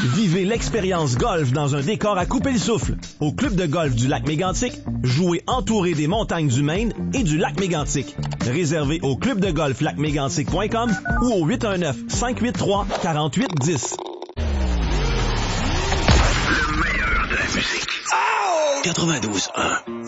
Vivez l'expérience golf dans un décor à couper le souffle. Au club de golf du lac Mégantic, jouez entouré des montagnes du Maine et du lac Mégantic. Réservé au clubdegolflacmégantic.com ou au 819-583-4810. Le meilleur de la musique. 92.1